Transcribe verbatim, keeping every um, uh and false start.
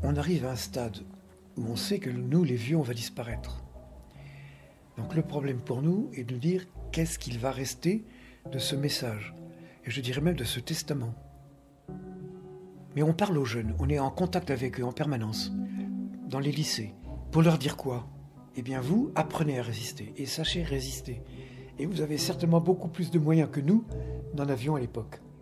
on arrive à un stade où on sait que nous, les vieux, on va disparaître. Donc le problème pour nous est de nous dire qu'est-ce qu'il va rester de ce message, et je dirais même de ce testament. Mais on parle aux jeunes, on est en contact avec eux en permanence, dans les lycées, pour leur dire quoi ? Eh bien vous, apprenez à résister, et sachez résister. Et vous avez certainement beaucoup plus de moyens que nous n'en avions à l'époque.